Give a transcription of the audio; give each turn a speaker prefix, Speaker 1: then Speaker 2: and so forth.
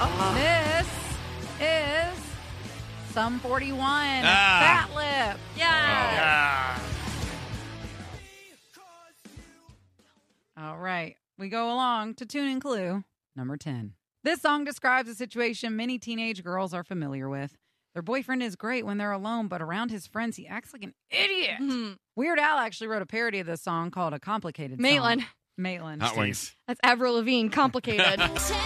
Speaker 1: This is Sum 41. Fat Lip.
Speaker 2: Yeah.
Speaker 1: All right. We go along to tune in clue number 10. This song describes a situation many teenage girls are familiar with. Their boyfriend is great when they're alone, but around his friends, he acts like an idiot. Weird Al actually wrote a parody of this song called A Complicated Song.
Speaker 3: Maitland.
Speaker 1: Maitland.
Speaker 2: Hot Wings.
Speaker 3: That's Avril Lavigne. Complicated.